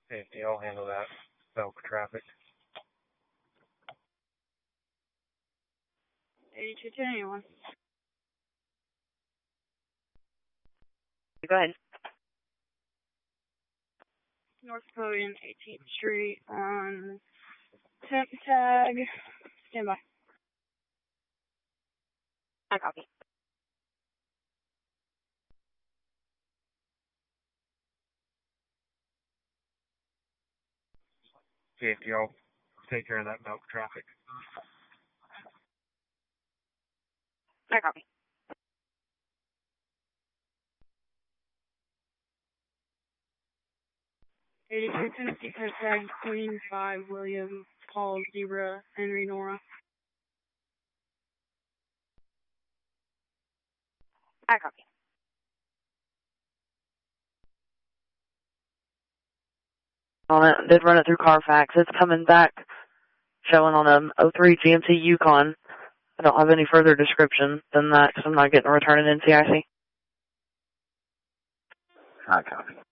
Safety, I'll handle that. Belk traffic. 8210, anyone? Go ahead. North Podium, 18th Street on temp tag. Stand by. I copy. Safety, I'll take care of that Belk traffic. I copy. Temp tag, Queen 5, William, Paul, Zebra, Henry, Nora. I copy. On it, did run it through Carfax. It's coming back, showing on a 03 GMC Yukon. I don't have any further description than that because I'm not getting a return in NCIC. I copy.